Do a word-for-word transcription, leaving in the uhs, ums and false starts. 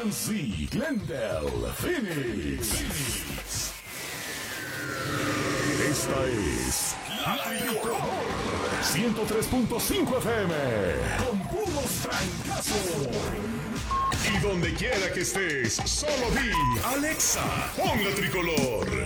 Yancey, Glendale, Phoenix. Phoenix. Esta es La Tricolor ciento tres punto cinco F M con puros trancazos. Y donde quiera que estés, solo di Alexa, pon La Tricolor.